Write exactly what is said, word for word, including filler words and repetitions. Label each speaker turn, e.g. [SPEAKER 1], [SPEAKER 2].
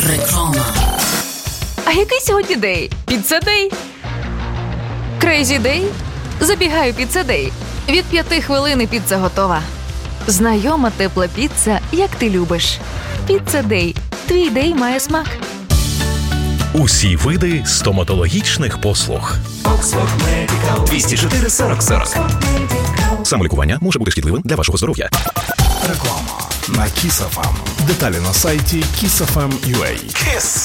[SPEAKER 1] Реклама.
[SPEAKER 2] А який сьогодні день? Піца-дей? Крейзі-дей? Забігаю піца-дей. Від п'яти хвилин і піца готова. Знайома тепла піца, як ти любиш. Піца-дей. Твій дей має смак.
[SPEAKER 3] Усі види стоматологічних послуг.
[SPEAKER 4] двісті чотири сорок сорок.
[SPEAKER 3] Самолікування може бути шкідливим для вашого здоров'я.
[SPEAKER 5] Реклама на Kiss еф ем. Деталі на сайті kiss еф ем крапка ю а.